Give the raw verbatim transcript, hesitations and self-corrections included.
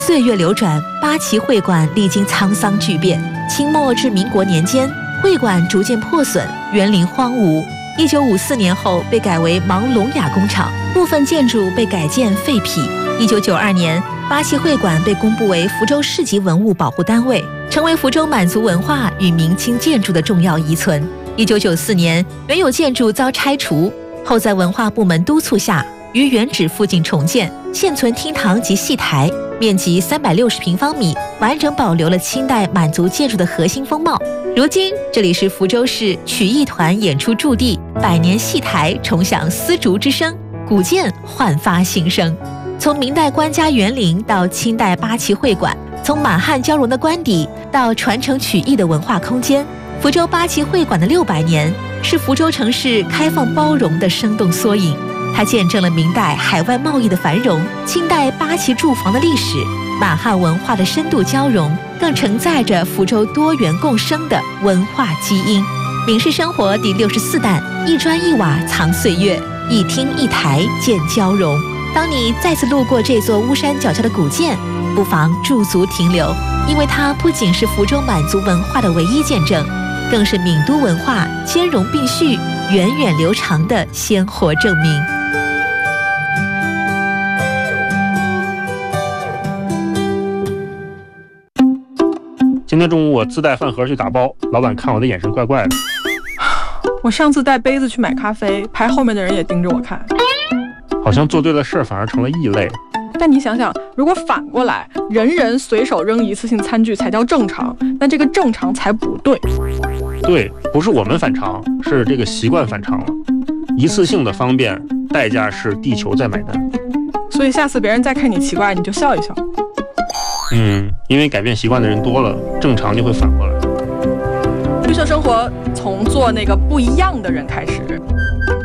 岁月流转，八旗会馆历经沧桑巨变。清末至民国年间，会馆逐渐破损，园林荒芜。一九五四年后被改为盲聋哑工厂，部分建筑被改建废圮。一九九二年，八旗会馆被公布为福州市级文物保护单位，成为福州满族文化与明清建筑的重要遗存。一九九四年，原有建筑遭拆除，后在文化部门督促下，于原址附近重建，现存厅堂及戏台，面积三百六十平方米，完整保留了清代满族建筑的核心风貌。如今，这里是福州市曲艺团演出驻地，百年戏台重响丝竹之声，古建焕发新生。从明代官家园林到清代八旗会馆，从满汉交融的官邸到传承曲艺的文化空间，福州八旗会馆的六百年是福州城市开放包容的生动缩影。它见证了明代海外贸易的繁荣，清代八旗住房的历史，满汉文化的深度交融，更承载着福州多元共生的文化基因。闽式生活第六十四弹，一砖一瓦藏岁月，一厅一台见交融。当你再次路过这座巫山脚下的古建，不妨驻足停留，因为它不仅是福州满族文化的唯一见证，更是闽都文化兼容并蓄、源远流长的鲜活证明。 今天中午我自带饭盒去打包，老板看我的眼神怪怪的。 我上次带杯子去买咖啡，排后面的人也盯着我看。 好像做对了事儿反而成了异类。 但你想想，如果反过来，人人随手扔一次性餐具才叫正常，那这个正常才不对。 对，不是我们反常，是这个习惯反常了。一次性的方便，代价是地球在买单。 所以下次别人再看你奇怪，你就笑一笑。 嗯，因为改变习惯的人多了，正常就会反过来。 绿色生活从做那个不一样的人开始。